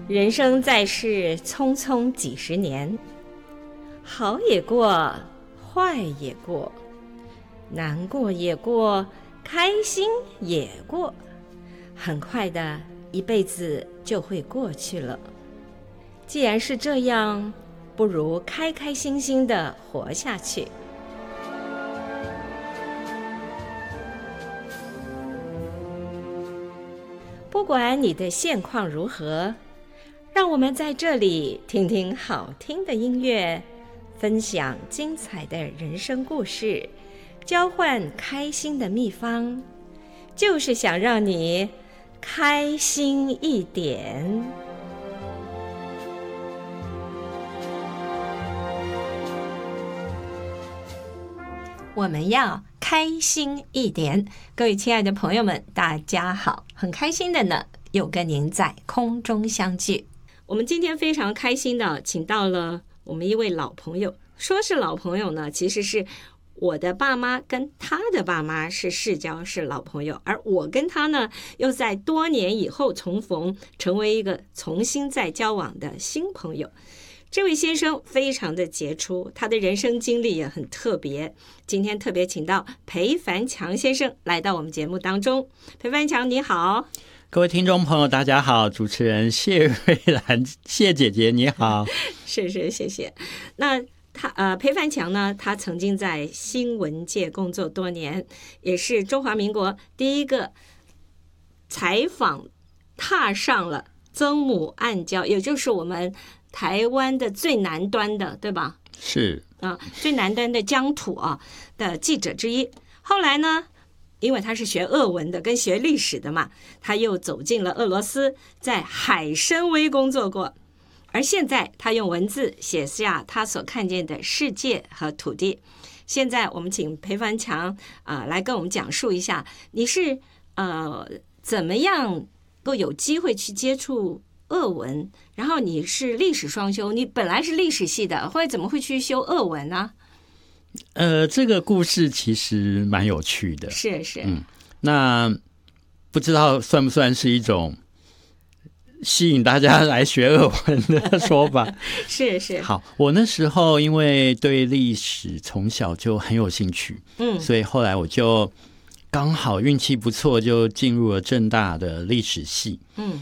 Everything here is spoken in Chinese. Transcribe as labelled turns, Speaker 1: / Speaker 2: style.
Speaker 1: 人生在世，匆匆几十年，好也过，坏也过，难过也过，开心也过，很快的一辈子就会过去了。既然是这样，不如开开心心的活下去。不管你的现况如何，让我们在这里听听好听的音乐，分享精彩的人生故事，交换开心的秘方，就是想让你开心一点。我们要开心一点。各位亲爱的朋友们，大家好，很开心的呢，又跟您在空中相聚。我们今天非常开心的请到了我们一位老朋友，说是老朋友呢，其实是我的爸妈跟他的爸妈是世交，是老朋友，而我跟他呢又在多年以后重逢，成为一个重新再交往的新朋友。这位先生非常的杰出，他的人生经历也很特别。今天特别请到裴凡强先生来到我们节目当中。裴凡强你好。
Speaker 2: 各位听众朋友大家好，主持人谢瑞兰谢姐姐你好。
Speaker 1: 是谢谢。那裴凡强呢，他曾经在新闻界工作多年，也是中华民国第一个采访踏上了曾母暗礁，也就是我们台湾的最南端的，对吧？
Speaker 2: 是
Speaker 1: 最南端的疆土的记者之一。后来呢，因为他是学俄文的，跟学历史的嘛，他又走进了俄罗斯，在海参崴工作过。而现在他用文字写下他所看见的世界和土地。现在我们请裴凡强来跟我们讲述一下，你是怎么样够有机会去接触俄文，然后你是历史双修，你本来是历史系的，后来怎么会去修俄文呢？
Speaker 2: 这个故事其实蛮有趣的。
Speaker 1: 是
Speaker 2: 那不知道算不算是一种吸引大家来学俄文的说法？
Speaker 1: 是。
Speaker 2: 好，我那时候因为对历史从小就很有兴趣，所以后来我就刚好运气不错，就进入了政大的历史系。